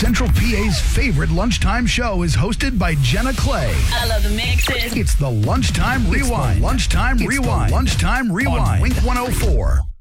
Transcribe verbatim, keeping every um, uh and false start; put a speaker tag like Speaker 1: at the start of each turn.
Speaker 1: Central P A's favorite lunchtime show is hosted by Jenna Clay.
Speaker 2: I love the mixes.
Speaker 1: It's the Lunchtime Rewind. It's the Lunchtime
Speaker 3: It's
Speaker 1: Rewind.
Speaker 3: the
Speaker 1: Lunchtime Rewind. On Wink one oh four.